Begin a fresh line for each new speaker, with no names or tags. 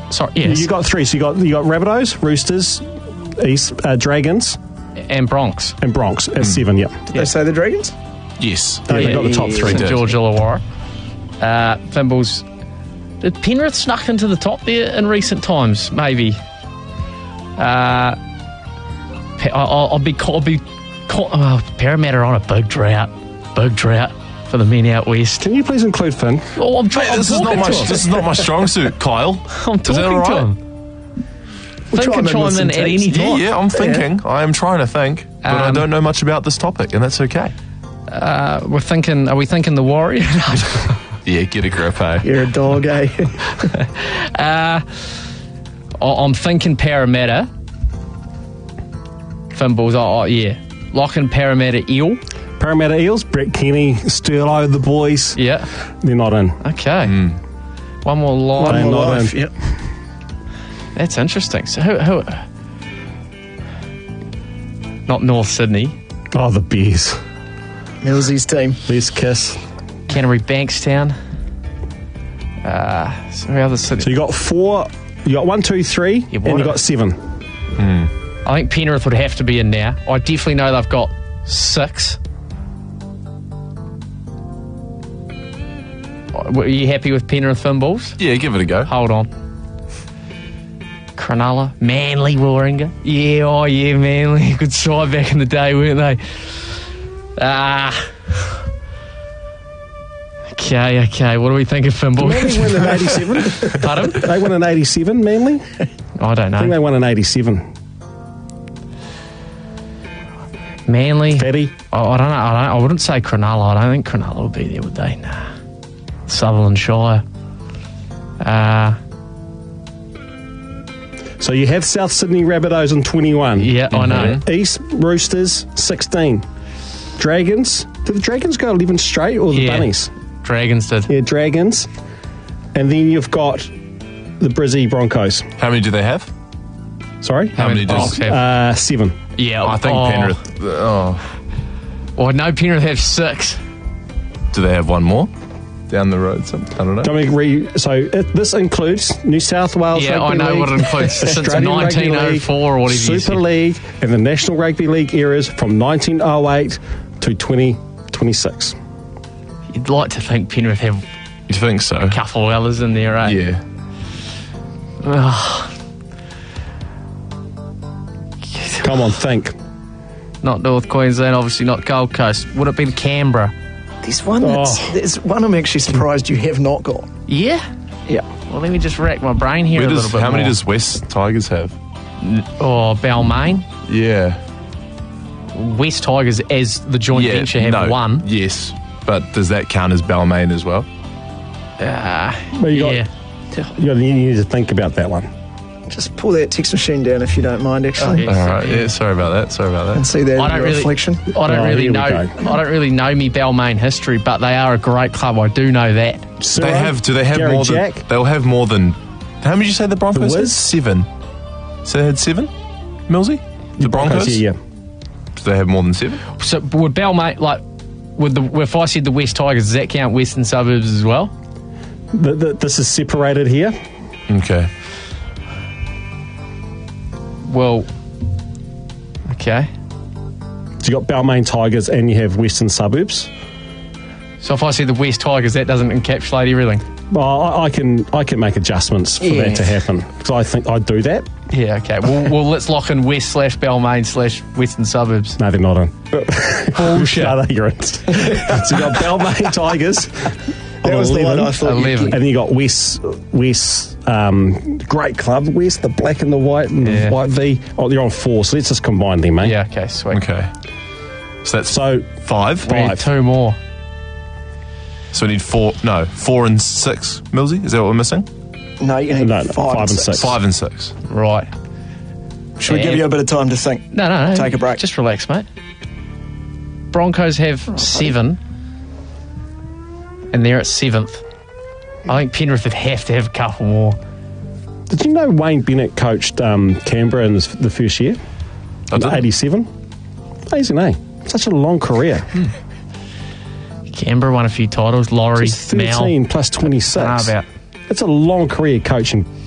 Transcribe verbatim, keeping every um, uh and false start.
Sorry, yes.
You got three. So you got you got Rabbitohs, Roosters, East uh, Dragons,
and Bronx.
and Bronx at seven. Yep.
Did they say the Dragons?
Yes.
No, they got the top three.
St George Illawarra. Uh, Fimbles. Did Penrith snuck into the top there in recent times? Maybe. Uh, I'll, I'll be. I'll be. Oh, Parramatta are on a big drought. Big drought for the men out west.
Can you please include Finn?
Oh, I'm, try-
Mate,
I'm
this is not
talking
my
to him.
this is not my strong suit, Kyle.
I'm
Is that
talking
all
to
right?
him.
We'll
Finn
try
can
and
chime
listen
in at
to it.
any
Yeah,
time.
yeah, I'm thinking. I am trying to think, but I
Um,
don't know much about this topic, and that's okay.
Uh, we're thinking. Are we thinking the Warriors?
Yeah, get a grip, eh?
You're a dog, eh?
uh, I- I'm thinking Parramatta. Fimbles. Oh, oh, yeah. Locking Parramatta Eel.
Parramatta Eels, Brett Kenny, Sterlo, the boys.
Yeah.
They're not in.
Okay.
Hmm.
One more line.
One
They're
more
not
life.
in.
Yep.
That's interesting. So who? who not North Sydney.
Oh, the Bears.
Millsy's team.
Let's kiss.
Canterbury Bankstown. Uh, so who other city?
So you got four. You got one, two, three,
Yeah,
and
what
you
a-
got seven.
I think Penrith would have to be in now. I definitely know they've got six. Were you happy with Penrith Fimballs?
Yeah, give it a go.
Hold on. Cronulla, Manly, Warringah. Yeah, oh yeah, Manly. Good side back in the day, weren't they? Ah. Okay, okay. What do we think of
Manly
Fimballs?
won in eighty-seven.
Pardon?
They won in eighty-seven, Manly?
I don't
I think they
know.
won in eighty-seven.
Manly.
Fatty.
Oh, I don't know. I, don't, I wouldn't say Cronulla. I don't think Cronulla would be there, would they? Nah. Sutherland Shire. Uh,
So you have South Sydney Rabbitohs in twenty-one.
yeah, I know.
East Roosters, sixteen. Dragons. Did the Dragons go eleven straight or the
Yeah.
Bunnies?
Dragons did.
Yeah, Dragons. And then you've got the Brizzy Broncos.
How many do they have?
Sorry?
How many
Bronx
does?
have?
Uh, seven.
Yeah,
I think
oh,
Penrith. Oh,
Well, no, Penrith have six.
do they have one more down the road? Some, I don't know.
Don't make re- so it, this includes New South Wales
Yeah,
Rugby
I know
League,
what it includes. Since
Australian Rugby
nineteen oh four or whatever you
Super
said.
League, and the National Rugby League eras from nineteen oh eight to twenty twenty-six.
You'd like to think Penrith have
You think so?
a couple of others in there, right?
Yeah.
Come on, think.
Not North Queensland, obviously not Gold Coast. Would it be the Canberra?
There's one that's,
Oh.
there's one I'm actually surprised you have not got.
Yeah.
Yeah.
Well, let me just rack my brain here
Where
a
does,
little bit
how many
more.
does West Tigers have?
Oh, Balmain.
Yeah.
West Tigers, as the joint
yeah.
venture, have
no,
one.
Yes. But does that count as Balmain as well?
Uh,
Well, you got-
yeah.
You, got, you need to think about that one.
Just pull that text machine down if you don't mind, actually.
Oh, yeah.
All right. Yeah. Sorry about that. Sorry about
And
that.
see that
I
in
don't
your
really,
reflection.
I don't
Oh,
really
here we
know.
go.
I don't really know me Balmain history, but they are a great club. I do know that.
Ciro,
They have. Do they have
Gary
more
Jack,
than? They'll have more than. How many did you say the Broncos
The
had?
Wiz?
Seven. So they had seven. Millsy. The Broncos.
Yeah, yeah.
Do they have more than seven?
So would Balmain like? Would the if I said the West Tigers, does that count Western Suburbs as well?
The, the, this is separated here.
Okay.
Well, okay.
So you got Balmain Tigers and you have Western Suburbs.
So if I said the West Tigers, that doesn't encapsulate everything.
Well, I, I can I can make adjustments for
Yeah.
that to happen because I think I'd do that.
Yeah, okay. Well, well let's lock in West slash Balmain slash Western Suburbs.
No, they're not in.
Bullshit.
No, you're in. So you got Balmain Tigers.
That was the one I thought you'd
eleven.
And then you got West, West, um, great club, West, the black and the white and
Yeah.
the white V. Oh, you're on four, so let's just combine them, mate.
Yeah, okay, sweet.
Okay. So that's
So,
five.
We need
Five.
two more.
So we need four. No, four and six. Millsy. Is that what we're missing?
No, you need
No, no,
five, and six.
Five and six.
Right.
Should we give you a bit of time to think?
No, no, no.
Take a break.
Just relax, mate. Broncos have seven, and they're at seventh. I think Penrith would have to have a couple more.
did you know Wayne Bennett coached um, Canberra in this, the first year?
I
In
did.
eighty-seven? Amazing, eh? Such a long career.
Canberra won a few titles. Laurie,
It's
Mal.
thirteen plus twenty-six.
I don't know about.
It's a long career coaching